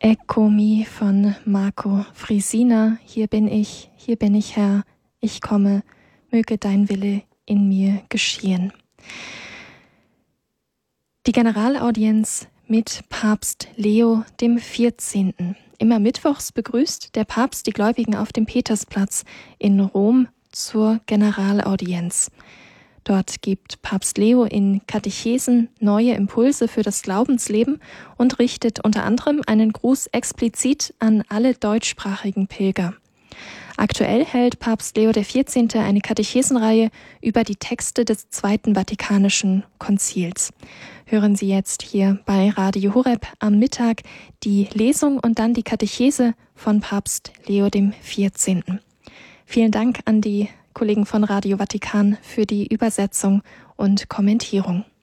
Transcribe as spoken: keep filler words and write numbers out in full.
Eccomi von Marco Frisina. Hier bin ich, hier bin ich Herr, ich komme, möge dein Wille in mir geschehen. Die Generalaudienz mit Papst Leo dem vierzehnten. Immer mittwochs begrüßt der Papst die Gläubigen auf dem Petersplatz in Rom zur Generalaudienz. Dort gibt Papst Leo in Katechesen neue Impulse für das Glaubensleben und richtet unter anderem einen Gruß explizit an alle deutschsprachigen Pilger. Aktuell hält Papst Leo der vierzehnte eine Katechesenreihe über die Texte des Zweiten Vatikanischen Konzils. Hören Sie jetzt hier bei Radio Horeb am Mittag die Lesung und dann die Katechese von Papst Leo dem vierzehnten. Vielen Dank an die Kollegen von Radio Vatikan für die Übersetzung und Kommentierung.